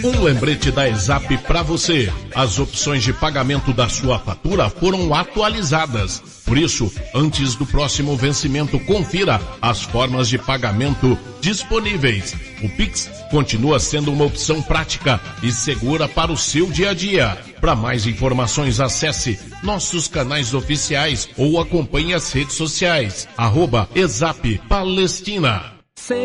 Um lembrete da ESAP para você. As opções de pagamento da sua fatura foram atualizadas. Por isso, antes do próximo vencimento, confira as formas de pagamento disponíveis. O Pix continua sendo uma opção prática e segura para o seu dia a dia. Para mais informações, acesse nossos canais oficiais ou acompanhe as redes sociais. @ESAP Palestina.